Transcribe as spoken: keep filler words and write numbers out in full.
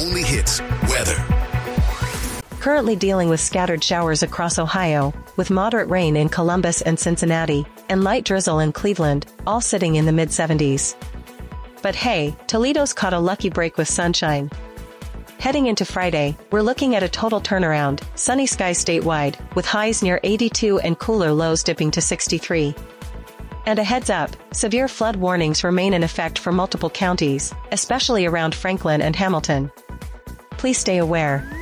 only hits weather. Currently dealing with scattered showers across Ohio, with moderate rain in Columbus and Cincinnati, and light drizzle in Cleveland, all sitting in the mid seventies. But hey, Toledo's caught a lucky break with sunshine. Heading into Friday, we're looking at a total turnaround, sunny skies statewide, with highs near eighty-two and cooler lows dipping to sixty-three. And a heads up, severe flood warnings remain in effect for multiple counties, especially around Franklin and Hamilton. Please stay aware.